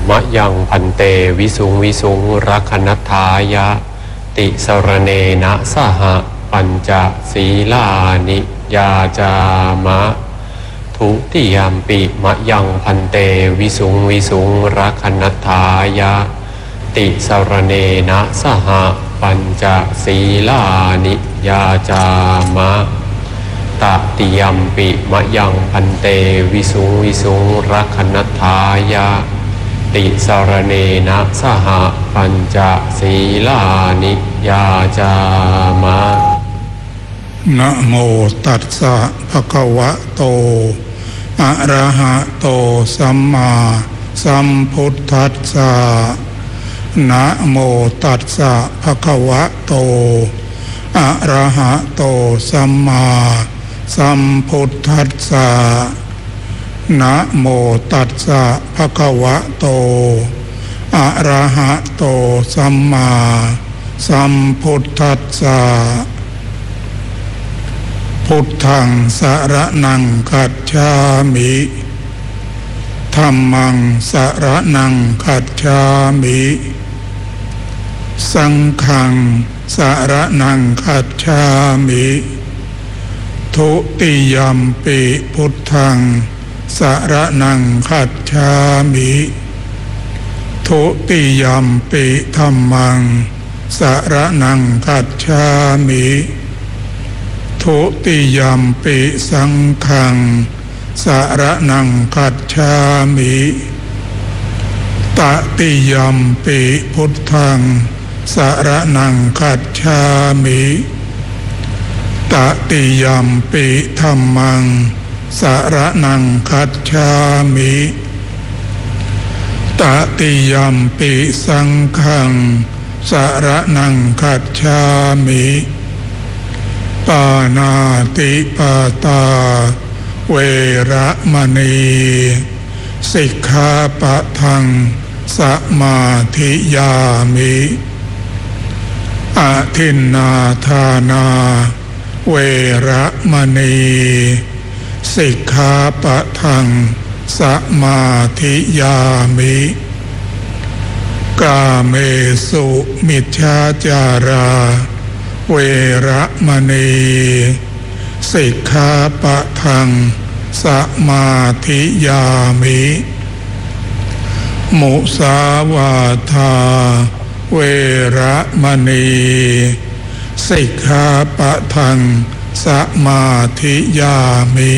มะยังพันเตวิสุงวิสุงรักขณัฏฐายะติสรเนนะสหปัญจศีลานิยาจามะทุติยมปิมะยังพันเตวิสุงวิสุงรักขณัฏฐายะติสรเนนะสหปัญจศีลานิยาจามะตติยมปิมะยังพันเตวิสุงวิสุงรักขณัฏฐายะติสรเนนะสหปัญจศีลานิยาจามะนะโมตัสสะภะคะวะโตอะระหะโตสัมมาสัมพุทธัสสะนะโมตัสสะภะคะวะโตอะระหะโตสัมมาสัมพุทธัสสะนะโมตัสสะภะคะวะโตอะระหะโตสัมมาสัมพุทธัสสะพุทธังสรณังคัจฉามิธัมมังสรณังคัจฉามิสังฆังสรณังคัจฉามิทุติยมปิพุทธังสรณังคัจฉามิทุติยมปิธัมมังสรณังคัจฉามิทุติยมปิสังฆังสรณังคัจฉามิตติยมปิพุทธังสรณังคัจฉามิตติยมปิธัมมังสรณังคัจฉามิตติยมปิสังฆังสรณังคัจฉามิปานาติปาตาเวระมณีสิกขาปะทังสมาธิยามิอาทินนาทานาเวระมณีสิกขาปะทังสมาธิยามิกาเมสุมิจฉาจาราเวระมณีสิกขาปะทังสมาธิยามิมุสาวาทาเวระมณีสิกขาปะทังสมาธิยามิ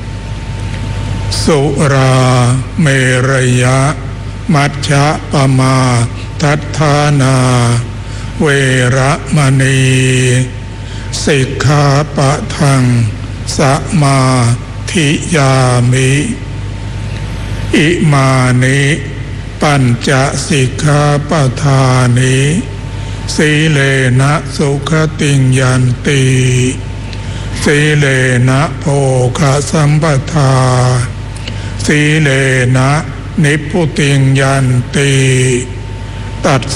สุราเมรยะมัชฌะปมาทัฏฐานาเวระมณีสิกขาปะทังสมาธิยามิอิมานิปัญจสิกขาปทานิสีเลนะสุขติงยันติสีเลนะโภคสัมปทาสีเลนะนิพพุติงยันติตัส